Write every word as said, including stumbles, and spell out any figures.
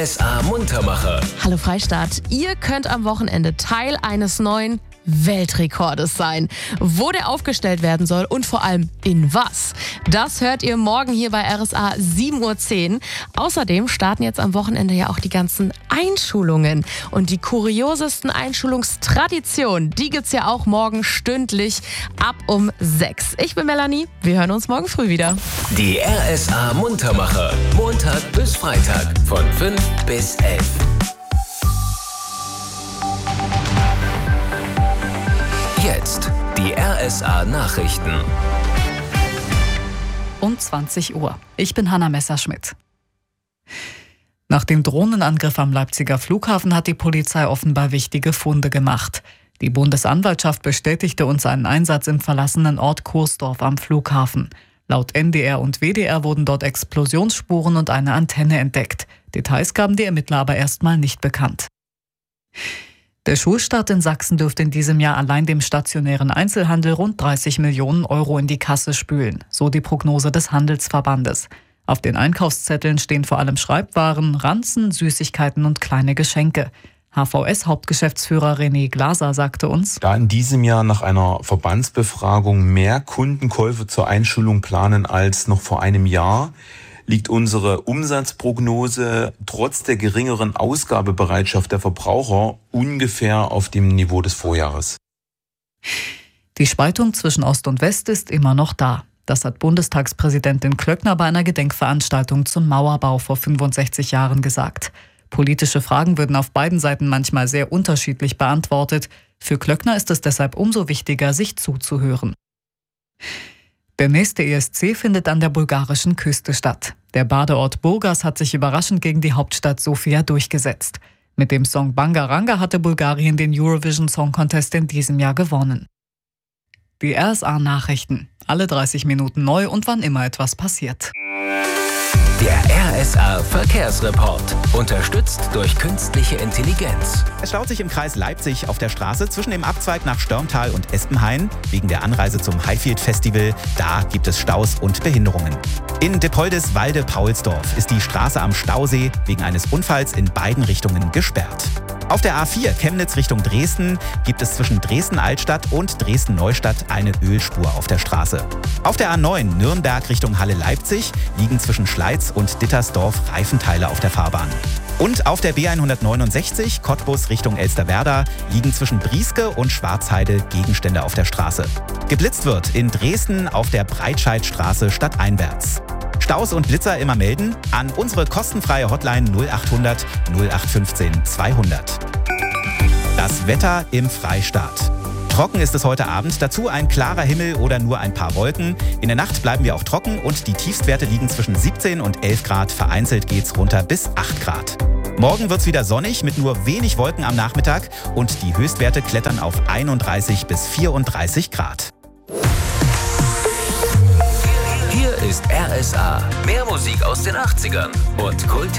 S A Muntermacher. Hallo Freistadt, ihr könnt am Wochenende Teil eines neuen Weltrekordes sein. Wo der aufgestellt werden soll und vor allem in was. Das hört ihr morgen hier bei R S A sieben Uhr zehn. Außerdem starten jetzt am Wochenende ja auch die ganzen Einschulungen. Und die kuriosesten Einschulungstraditionen, die gibt's ja auch morgen stündlich ab um sechs. Ich bin Melanie, wir hören uns morgen früh wieder. Die R S A Muntermacher. Montag bis Freitag von fünf bis elf. Jetzt die R S A Nachrichten. Um zwanzig Uhr. Ich bin Hanna Messerschmidt. Nach dem Drohnenangriff am Leipziger Flughafen hat die Polizei offenbar wichtige Funde gemacht. Die Bundesanwaltschaft bestätigte uns einen Einsatz im verlassenen Ort Kursdorf am Flughafen. Laut N D R und W D R wurden dort Explosionsspuren und eine Antenne entdeckt. Details gaben die Ermittler aber erstmal nicht bekannt. Der Schulstart in Sachsen dürfte in diesem Jahr allein dem stationären Einzelhandel rund dreißig Millionen Euro in die Kasse spülen, so die Prognose des Handelsverbandes. Auf den Einkaufszetteln stehen vor allem Schreibwaren, Ranzen, Süßigkeiten und kleine Geschenke. H V S-Hauptgeschäftsführer René Glaser sagte uns: Da in diesem Jahr nach einer Verbandsbefragung mehr Kundenkäufe zur Einschulung planen als noch vor einem Jahr, liegt unsere Umsatzprognose trotz der geringeren Ausgabebereitschaft der Verbraucher ungefähr auf dem Niveau des Vorjahres. Die Spaltung zwischen Ost und West ist immer noch da. Das hat Bundestagspräsidentin Klöckner bei einer Gedenkveranstaltung zum Mauerbau vor fünfundsechzig Jahren gesagt. Politische Fragen würden auf beiden Seiten manchmal sehr unterschiedlich beantwortet. Für Klöckner ist es deshalb umso wichtiger, sich zuzuhören. Der nächste E S C findet an der bulgarischen Küste statt. Der Badeort Burgas hat sich überraschend gegen die Hauptstadt Sofia durchgesetzt. Mit dem Song Bangaranga hatte Bulgarien den Eurovision Song Contest in diesem Jahr gewonnen. Die R S A-Nachrichten. Alle dreißig Minuten neu und wann immer etwas passiert. Der R S A Verkehrsreport. Unterstützt durch künstliche Intelligenz. Es staut sich im Kreis Leipzig auf der Straße zwischen dem Abzweig nach Störmtal und Espenhain wegen der Anreise zum Highfield Festival. Da gibt es Staus und Behinderungen. In Dippoldis-Walde-Paulsdorf ist die Straße am Stausee wegen eines Unfalls in beiden Richtungen gesperrt. Auf der A vier Chemnitz Richtung Dresden gibt es zwischen Dresden-Altstadt und Dresden-Neustadt eine Ölspur auf der Straße. Auf der A neun Nürnberg Richtung Halle-Leipzig liegen zwischen Schleiz und Dittersdorf Reifenteile auf der Fahrbahn. Und auf der B hundertneunundsechzig Cottbus Richtung Elsterwerda liegen zwischen Brieske und Schwarzheide Gegenstände auf der Straße. Geblitzt wird in Dresden auf der Breitscheidstraße stadteinwärts. Staus und Blitzer immer melden an unsere kostenfreie Hotline null achthundert null acht fünfzehn zweihundert. Das Wetter im Freistaat. Trocken ist es heute Abend, dazu ein klarer Himmel oder nur ein paar Wolken. In der Nacht bleiben wir auch trocken und die Tiefstwerte liegen zwischen siebzehn und elf Grad. Vereinzelt geht's runter bis acht Grad. Morgen wird's wieder sonnig mit nur wenig Wolken am Nachmittag und die Höchstwerte klettern auf einunddreißig bis vierunddreißig Grad. Hier ist R S A. Mehr Musik aus den achtzigern und Kult